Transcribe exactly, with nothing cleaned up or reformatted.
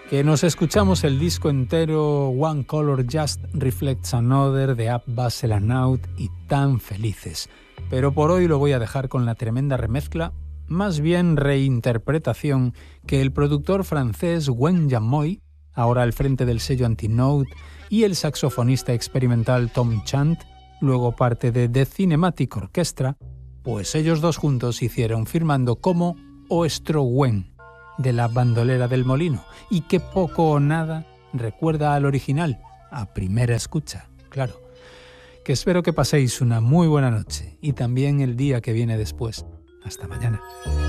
que nos escuchamos el disco entero One Color Just Reflects Another de App Basel-Out y Tan Felices. Pero por hoy lo voy a dejar con la tremenda remezcla, más bien reinterpretación, que el productor francés Gwen Jamoy, ahora al frente del sello Antinote, y el saxofonista experimental Tom Chant, luego parte de The Cinematic Orchestra, pues ellos dos juntos hicieron firmando como Oestro Gwen, de la bandolera del molino, y que poco o nada recuerda al original, a primera escucha, claro. Que espero que paséis una muy buena noche y también el día que viene después. Hasta mañana.